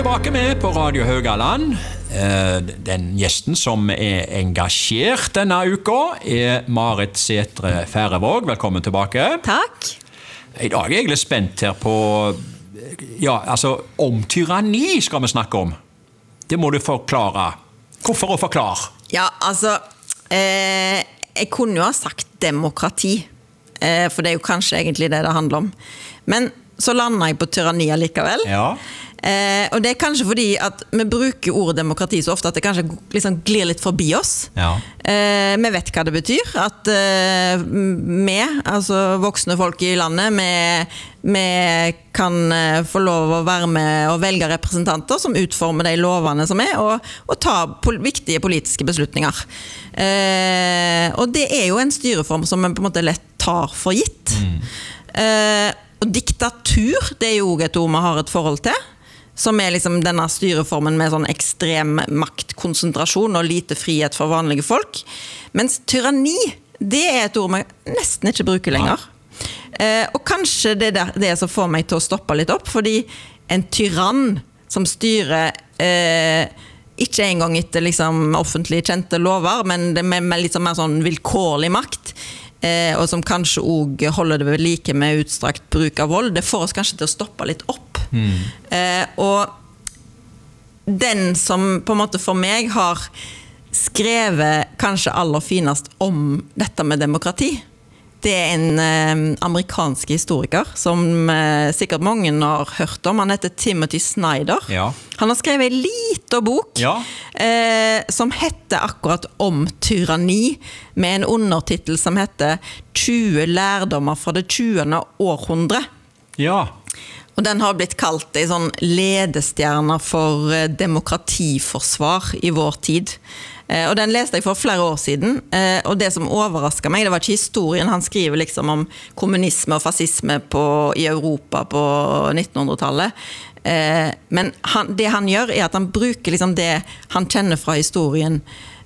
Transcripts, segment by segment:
tilbake med på Radio Haugaland. Den gjesten som engasjert denne uka Marit Sætre Færøvåg. Velkommen tilbake. Takk. I dag jeg litt spent her på, om tyranni skal vi snakke om. Det må du forklare. Hvorfor å forklare? Ja, jeg kunne jo ha sagt demokrati, for det jo kanskje egentlig det handler om. Men så lander jeg på tyranni likevel. Ja. Og det kanskje fordi at vi bruker ordet demokrati så ofte at det kanskje liksom glir litt forbi oss. Ja. Vi vet hva det betyr, at vi, altså voksne folk i landet, vi kan få lov å være med og velge representanter som utformer de lovene som og ta viktige politiske beslutninger. Og det jo en styreform som vi på en måte lett tar for gitt. Og diktatur, det jo også et ord vi har et forhold til, som liksom denne styreformen med sånn ekstrem maktkonsentrasjon og lite frihet for vanlige folk. Mens tyranni, det et ord vi nesten ikke bruker lenger. Og kanskje det som får meg til å stoppe litt opp, fordi en tyrann som styrer ikke engang etter liksom offentlig kjente lover, men det med litt mer sånn vilkårlig makt, og som kanskje også holder det ved like med utstrakt bruk av vold, det får oss kanskje til å stoppe litt opp. Og den som på en måte for meg har skrevet kanskje aller finest om dette med demokrati, det en amerikansk historiker som sikkert mange har hørt om. Han heter Timothy Snyder. Ja. Han har skrevet en liten bok som heter akkurat om tyranni, med en undertitel som heter 20 lærdommer fra det 20. århundre. Ja. Og den har blitt kalt en sånn ledestjerne for demokratiforsvar i vår tid. Og den leste jeg for flere år siden, og det som overrasket meg, det var ikke historien. Han skriver liksom om kommunisme og fascisme i Europa på 1900-tallet. Men det han gjør at han bruker liksom det han kjenner fra historien,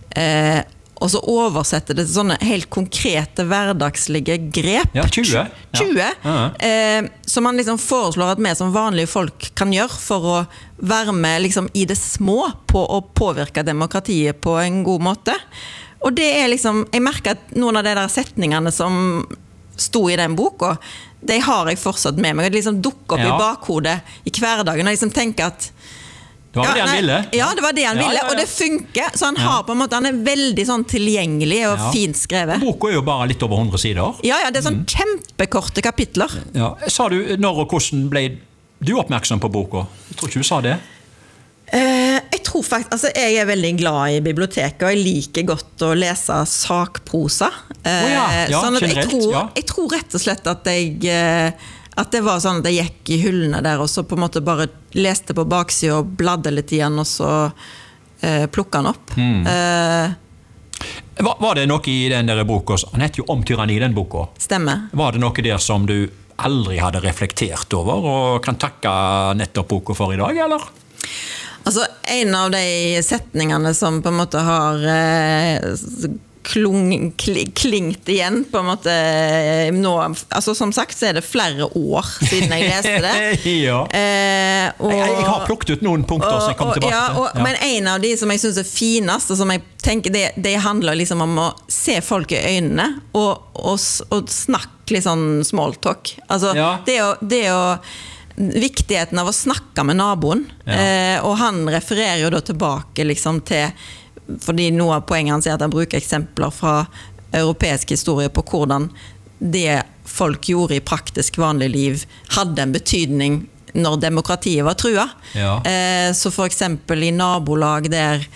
og så oversetter det til sånne helt konkrete hverdagslige grep. Ja, 20. 20 som han liksom foreslår at vi som vanlige folk kan gjøre for å være med liksom i det små på å påvirke demokratiet på en god måte. Og det liksom, jeg merker at noen av de der setningene som sto i den boka, de har jeg fortsatt med meg. Det liksom dukker opp i bakhodet i hverdagen, og jeg liksom tenker at det var det han ville. Ja, det var det han ville, og det funker. Så han har på en måte, han veldig sånn tilgjengelig og fint skrevet. Boka jo bare litt over 100 sider. Ja, det sånn kjempekorte kapitler. Ja. Sa du når og hvordan ble du oppmerksom på boka? Jeg tror ikke du sa det. Jeg tror faktisk, jeg veldig glad i biblioteket, og jeg liker godt å lese sakprosa. Sånn at jeg tror rett og slett at det var sånn at jeg gikk i hyllene der, og så på en måte bare leste på baksiden og bladde litt igjen, og så plukket han opp. Var det noe i den der boka, han heter jo Om tyranni, den boka. Stemmer. Var det noe der som du aldri hadde reflektert over, og kan takke nettopp boka for i dag, eller? Altså, en av de setningene som på en måte har klingt igjen på en måte nå, altså som sagt så det flere år siden jeg leste det. Jeg har plukket ut noen punkter som jeg kommer tilbake til. Men en av de som jeg synes finest, og som jeg tenker det handler liksom om å se folk i øynene og snakke litt sånn small talk. Altså, det viktigheten av å snakke med naboen, og han refererer jo da tilbake liksom til, fordi noe av poenget han sier at han bruker eksempler fra europeisk historie på hvordan det folk gjorde i praktisk vanlig liv hadde en betydning når demokratiet var trua. Så for eksempel i nabolag der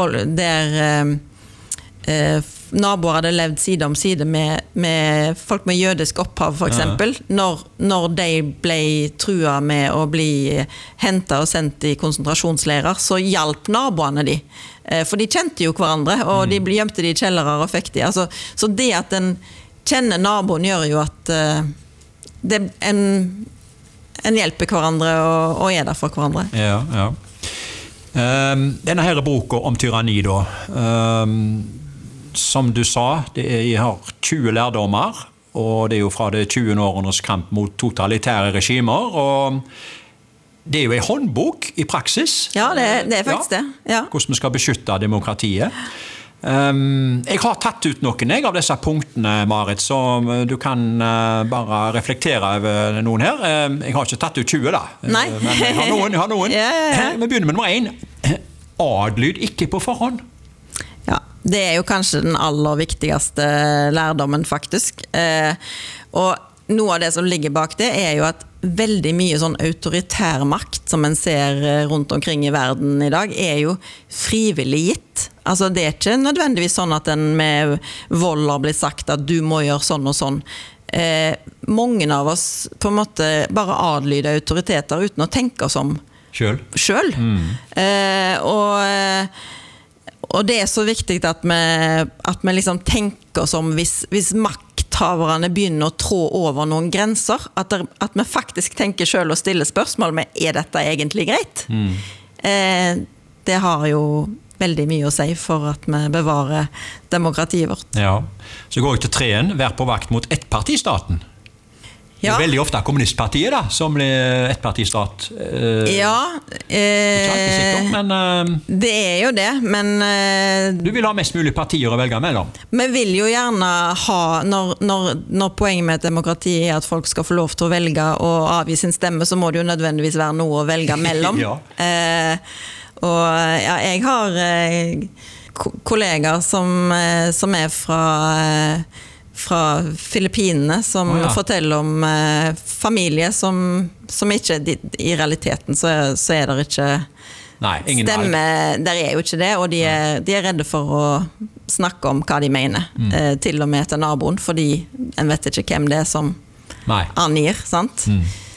naboer hadde levd side om side med folk med jødisk opphav for eksempel, når de ble trua med å bli hentet og sendt i konsentrasjonsleirer, så hjalp naboene de. For de kjente jo hverandre, og de gjemte de i kjellere og fikk de. Altså, så det at en kjenner naboen gjør jo at en hjelper hverandre og der for hverandre. Ja. Denne her boka om tyranni da, som du sa, det har 20 lærdommer, og det jo fra det 20. århundres kamp mot totalitære regimer, og det jo en håndbok I praksis. Ja, det faktisk det. Ja. Hvordan vi skal beskytte demokratiet. Jeg har tatt ut noen av disse punktene, Marit, så du kan bare reflektere over noen her. Jeg har ikke tatt ut 20 da, Nei. men jeg har noen. Ja. Vi begynner med nummer 1. Adlyd ikke på forhånd. Ja, det jo kanskje den aller viktigste lærdommen faktisk. Og noe av det som ligger bak det jo at veldig mye sånn autoritær makt som en ser rundt omkring I verden I dag jo frivillig gitt. Altså det ikke nødvendigvis sånn at en med vold har blitt sagt at du må gjøre sånn og sånn. Mange av oss på en måte bare adlyder autoriteter uten å tenke oss om selv. Og det så viktig at vi liksom tenker oss om hvis makthaverne begynner å trå over noen grenser, at vi faktisk tenker selv og stiller spørsmål med, dette egentlig greit? Det har jo veldig mye å si for at vi bevarer demokratiet vårt. Ja, så går jeg til 3, vær på vakt mot ettpartistaten. Det veldig ofte kommunistpartiet da, som blir ettpartistat. Ja. Ikke alltid sikkert, men... det jo det, men... du vil ha mest mulig partier å velge mellom. Vi vil jo gjerne ha, når poenget med et demokrati at folk skal få lov til å velge og avgi sin stemme, så må det jo nødvendigvis være noe å velge mellom. Ja. Og jeg har kollegaer som fra Filippinene som forteller om familie som ikke I realiteten så det ikke stemme, der jo ikke det, og de redde for å snakke om hva de mener, til og med til naboen, fordi en vet ikke hvem det som angir, sant?